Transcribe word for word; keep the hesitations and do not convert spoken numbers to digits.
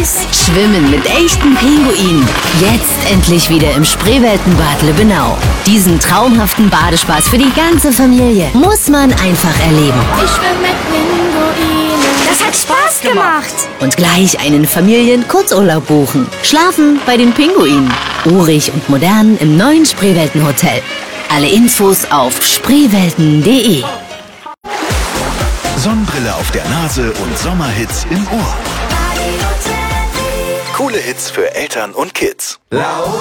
aus. Schwimmen mit echten Pinguinen. Jetzt endlich wieder im Spreeweltenbad Lübbenau. Diesen traumhaften Badespaß für die ganze Familie muss man einfach erleben. Ich schwimme mit Pinguinen. Das hat Spaß gemacht. Und gleich einen Familien-Kurzurlaub buchen. Schlafen bei den Pinguinen. Urig und modern im neuen Spreeweltenhotel. Alle Infos auf spreewelten punkt de. Sonnenbrille auf der Nase und Sommerhits im Ohr. Coole Hits für Eltern und Kids.